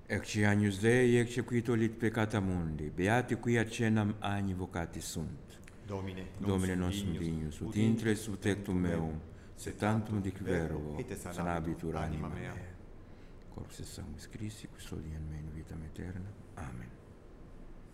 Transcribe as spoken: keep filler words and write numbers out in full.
Ecce agnus Dei, ecce qui tolit peccata mundi, beati qui accennam agni vocati sunt. Domine, Domine nostrum dignus, ut intres ut tectum meum, sed tantum dic verbo, sanabitur anima mea. Corpus et sanguis Christi, custodian me in vitam aeterna. Amen.